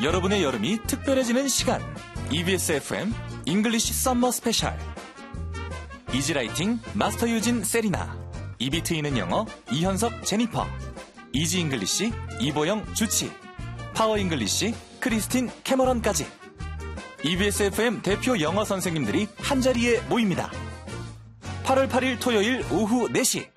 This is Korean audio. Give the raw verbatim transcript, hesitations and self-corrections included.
여러분의 여름이 특별해지는 시간. 이비에스 에프엠 잉글리시 썸머 스페셜. 이지라이팅 마스터 유진 세리나, 입이 트이는 영어 이현석 제니퍼, 이지 잉글리시 이보영 주치, 파워 잉글리시 크리스틴 캐머런까지 이비에스 에프엠 대표 영어 선생님들이 한자리에 모입니다. 팔월 팔일 토요일 오후 네 시